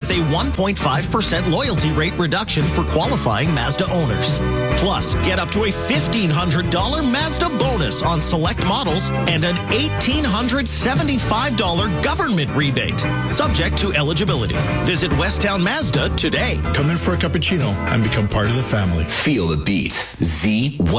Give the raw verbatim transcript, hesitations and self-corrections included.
with a one point five percent loyalty rate reduction for qualifying Mazda owners. Plus, get up to a fifteen hundred dollars Mazda bonus on select models and an one thousand eight hundred seventy-five dollars government rebate, subject to eligibility. Visit Westtown Mazda today. Come in for a cappuccino and become part of the family. Feel the beat. Z